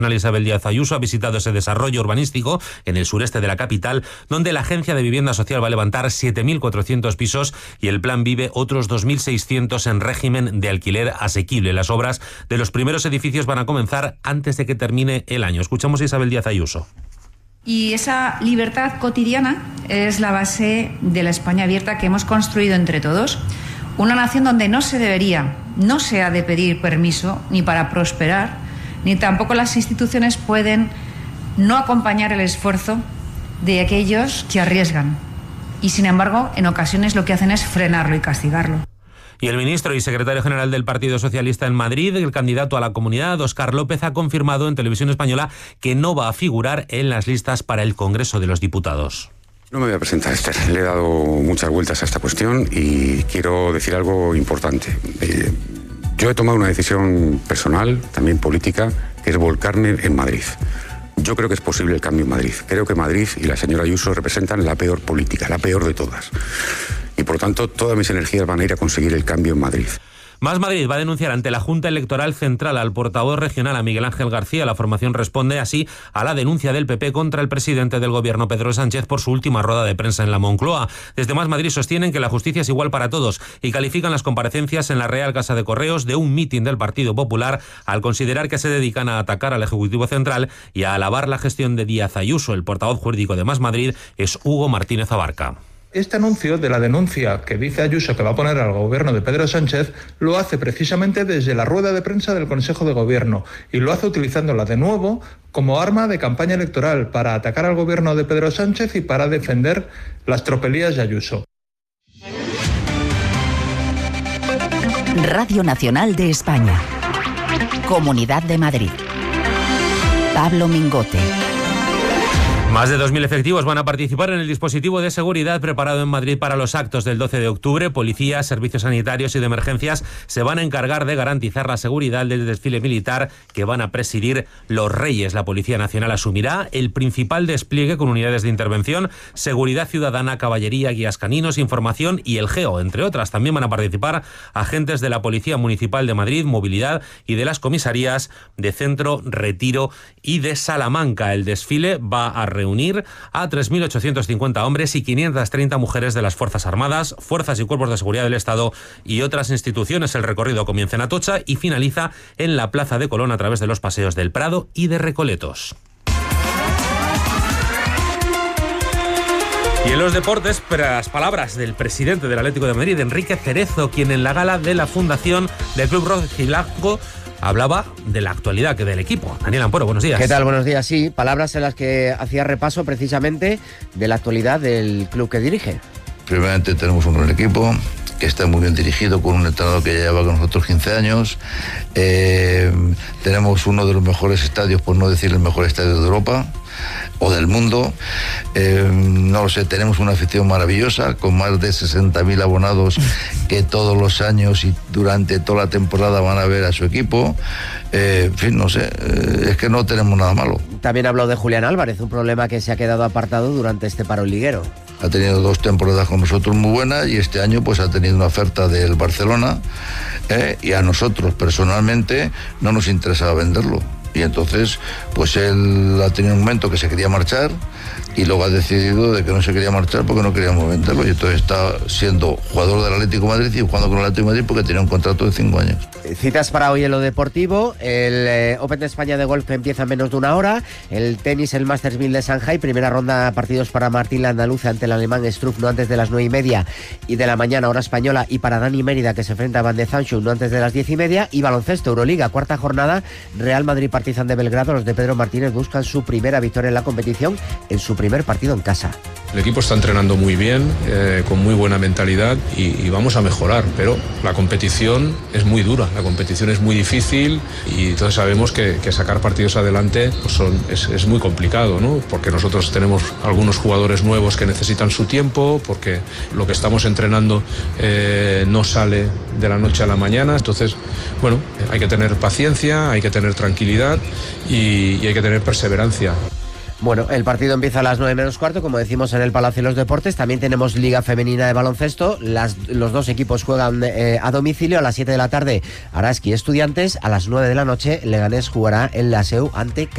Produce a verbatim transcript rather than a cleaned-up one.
Isabel Díaz Ayuso ha visitado ese desarrollo urbanístico en el sureste de la capital, donde la Agencia de Vivienda Social va a levantar siete mil cuatrocientos pisos y el Plan Vive otros dos mil seiscientos en régimen de alquiler asequible. Las obras de los primeros edificios van a comenzar antes de que termine el año. Escuchamos a Isabel Díaz Ayuso. Y esa libertad cotidiana es la base de la España abierta que hemos construido entre todos. Una nación donde no se debería, no se ha de pedir permiso ni para prosperar, ni tampoco las instituciones pueden no acompañar el esfuerzo de aquellos que arriesgan. Y sin embargo, en ocasiones lo que hacen es frenarlo y castigarlo. Y el ministro y secretario general del Partido Socialista en Madrid, el candidato a la Comunidad, Óscar López, ha confirmado en Televisión Española que no va a figurar en las listas para el Congreso de los Diputados. No me voy a presentar, Esther. Le he dado muchas vueltas a esta cuestión y quiero decir algo importante. Eh, Yo he tomado una decisión personal, también política, que es volcarme en Madrid. Yo creo que es posible el cambio en Madrid. Creo que Madrid y la señora Ayuso representan la peor política, la peor de todas. Y por lo tanto, todas mis energías van a ir a conseguir el cambio en Madrid. Más Madrid va a denunciar ante la Junta Electoral Central al portavoz regional, a Miguel Ángel García. La formación responde así a la denuncia del P P contra el presidente del Gobierno, Pedro Sánchez, por su última rueda de prensa en la Moncloa. Desde Más Madrid sostienen que la justicia es igual para todos y califican las comparecencias en la Real Casa de Correos de un mitin del Partido Popular al considerar que se dedican a atacar al Ejecutivo Central y a alabar la gestión de Díaz Ayuso. El portavoz jurídico de Más Madrid es Hugo Martínez Abarca. Este anuncio de la denuncia que dice Ayuso que va a poner al gobierno de Pedro Sánchez lo hace precisamente desde la rueda de prensa del Consejo de Gobierno y lo hace utilizándola de nuevo como arma de campaña electoral para atacar al gobierno de Pedro Sánchez y para defender las tropelías de Ayuso. Radio Nacional de España. Comunidad de Madrid. Pablo Mingote. Más de dos mil efectivos van a participar en el dispositivo de seguridad preparado en Madrid para los actos del doce de octubre. Policías, servicios sanitarios y de emergencias se van a encargar de garantizar la seguridad del desfile militar que van a presidir los Reyes. La Policía Nacional asumirá el principal despliegue con unidades de intervención, seguridad ciudadana, caballería, guías caninos, información y el GEO, entre otras. También van a participar agentes de la Policía Municipal de Madrid, Movilidad y de las comisarías de Centro, Retiro y de Salamanca. El desfile va a reunir a tres mil ochocientos cincuenta hombres y quinientas treinta mujeres de las Fuerzas Armadas, fuerzas y cuerpos de seguridad del Estado y otras instituciones. El recorrido comienza en Atocha y finaliza en la Plaza de Colón a través de los paseos del Prado y de Recoletos. Y en los deportes, las palabras del presidente del Atlético de Madrid, Enrique Cerezo, quien en la gala de la fundación del Club Rojiblanco hablaba de la actualidad que del equipo. Daniel Amporo, buenos días. ¿Qué tal? Buenos días. Sí, palabras en las que hacía repaso precisamente de la actualidad del club que dirige. Primeramente tenemos un gran equipo que está muy bien dirigido, con un entrenador que ya lleva con nosotros quince años. Eh, tenemos uno de los mejores estadios, por no decir el mejor estadio de Europa o del mundo. Eh, no lo sé, tenemos una afición maravillosa con más de sesenta mil abonados que todos los años y durante toda la temporada van a ver a su equipo. Eh, en fin, no sé, eh, es que no tenemos nada malo. También habló de Julián Álvarez, un problema que se ha quedado apartado durante este paro liguero. Ha tenido dos temporadas con nosotros muy buenas y este año pues ha tenido una oferta del Barcelona eh, y a nosotros personalmente no nos interesaba venderlo. Y entonces, pues él ha tenido un momento que se quería marchar y luego ha decidido de que no se quería marchar porque no queríamos venderlo. Y entonces está siendo jugador del Atlético de Madrid y jugando con el Atlético de Madrid porque tenía un contrato de cinco años. Citas para hoy en lo deportivo. El eh, Open de España de golf empieza en menos de una hora. El tenis, el Masters mil de Shanghai. Primera ronda, partidos para Martín Landaluce ante el alemán Struff, no antes de las nueve y media y de la mañana, hora española. Y para Dani Mérida, que se enfrenta a Van de Zandt, no antes de las diez y media. Y baloncesto, Euroliga, cuarta jornada. Real Madrid Partizan de Belgrado. Los de Pedro Martínez buscan su primera victoria en la competición en su primer partido en casa. El equipo está entrenando muy bien, eh, con muy buena mentalidad y, y vamos a mejorar, pero la competición es muy dura, la competición es muy difícil y entonces sabemos que, que sacar partidos adelante pues son, es, es muy complicado, ¿no? Porque nosotros tenemos algunos jugadores nuevos que necesitan su tiempo, porque lo que estamos entrenando eh, no sale de la noche a la mañana, entonces, bueno, hay que tener paciencia, hay que tener tranquilidad y, y hay que tener perseverancia. Bueno, el partido empieza a las nueve menos cuarto, como decimos en el Palacio de los Deportes. También tenemos Liga Femenina de Baloncesto. Las, los dos equipos juegan eh, a domicilio. A las siete de la tarde, Araski Estudiantes. A las nueve de la noche, Leganés jugará en la SEU ante